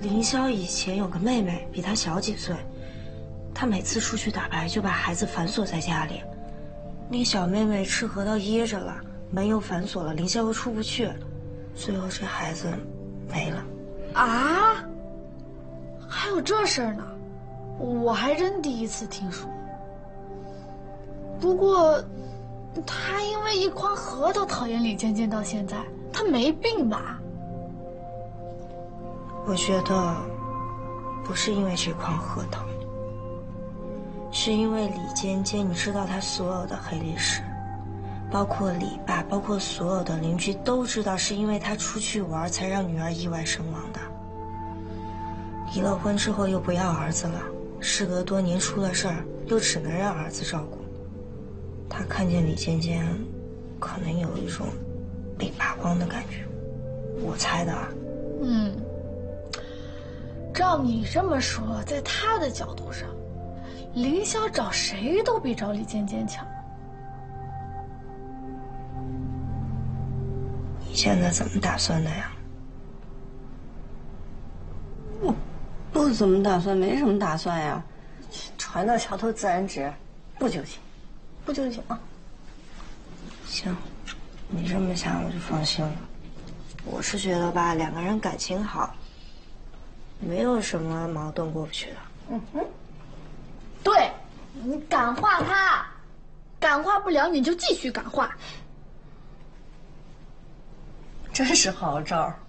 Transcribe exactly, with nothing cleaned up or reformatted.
凌霄以前有个妹妹，比她小几岁。她每次出去打牌就把孩子反锁在家里，那小妹妹吃核桃噎着了，门又反锁了，凌霄又出不去，最后这孩子没了。 啊？还有这事儿呢？我还真第一次听说。不过，他因为一筐核桃讨厌李尖尖到现在，他没病吧？ 我觉得不是因为这筐核桃，是因为李尖尖，你知道他所有的黑历史，包括李爸，包括所有的邻居都知道，是因为他出去玩才让女儿意外身亡的。离了婚之后又不要儿子了，事隔多年出了事儿，又只能让儿子照顾。他看见李尖尖，可能有一种被扒光的感觉，我猜的啊。 嗯，照你这么说，在他的角度上，凌霄找谁都比找李尖尖强。 你现在怎么打算的呀？ 我不怎么打算，没什么打算呀。船到桥头自然直，不纠结，不纠结啊。 行，你这么想我就放心了。我是觉得吧，两个人感情好，没有什么矛盾过不去的。 嗯哼，对，你感化他，感化不了你就继续感化。 真是好招儿。